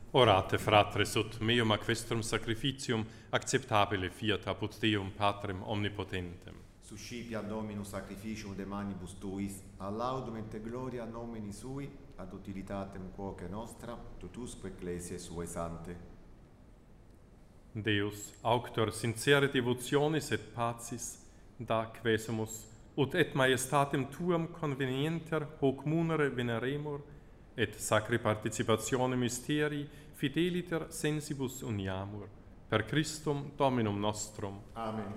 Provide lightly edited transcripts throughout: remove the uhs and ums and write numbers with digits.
Orate, fratres, ut meum aquestrum sacrificium acceptabile fiat apud Deum Patrem omnipotentem. Suscipia Dominus sacrificium de manibus tuis, a laudum et gloria nomini sui, ad utilitatem quoque nostra, totusque ecclesiae suae sante. Deus, auctor sincere devotionis et pacis, da quesumus, ut et majestatem tuam convenienter hoc munere veneremur, et sacri participatione mysterii fideliter sensibus uniamur, per Christum Dominum nostrum. Amen.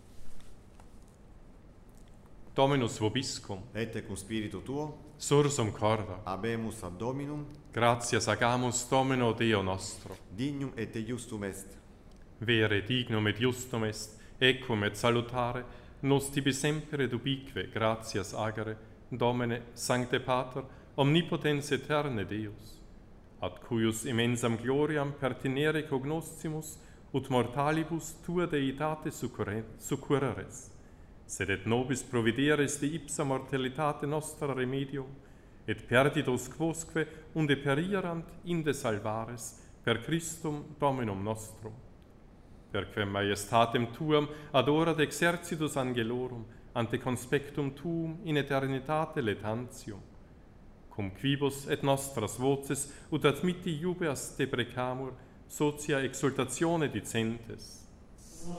Dominus vobiscum, Et cum spiritu tuo, sursum corda, habemus ad Dominum, gratias agamus Domino Deo nostro. dignum et justum est. Vere dignum et justum est, equum et salutare, nos tibi semper ubique gratias agere, Domine, Sancte Pater, omnipotens aeterne Deus, ad cuius immensam gloriam pertinere cognoscimus, ut mortalibus tua deitate succurreres, sed et nobis provideris de ipsa mortalitate nostra remedium, et perdidos quosque unde perierant inde salvares, per Christum Dominum nostrum. Perquem majestatem tuam ad hora de exercitus angelorum, ante conspectum tuum in eternitate letantium, cum quibus et nostras voces ut admitti iubeas deprecamur, socia exultatione dicentes.